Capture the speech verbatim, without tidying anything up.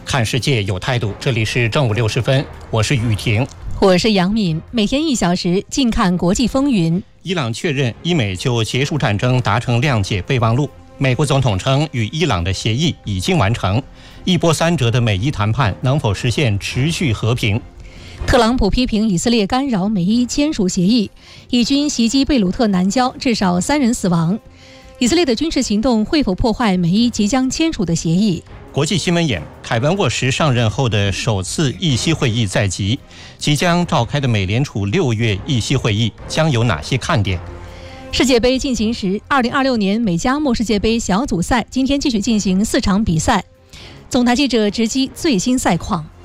看世界有态度，这里是正午六十分，我是雨婷， 我是杨敏，每天一小时，近看国际风云。 伊朗确认伊美就结束战争达成谅解备忘录，美国总统称与伊朗的协议已经完成，一波三折的美伊谈判能否实现持续和平？ 特朗普批评以色列干扰美伊签署协议，以军袭击贝鲁特南郊，至少三人死亡。以色列的军事行动会否破坏美伊即将签署的协议？ 国际新闻眼：凯文沃什上任后的首次议息会议在即，即将召开的美联储六月议息会议将有哪些看点？ 世界杯进行时，二零二六年美加墨世界杯小组赛今天继续进行四场比赛。总台记者直击最新赛况。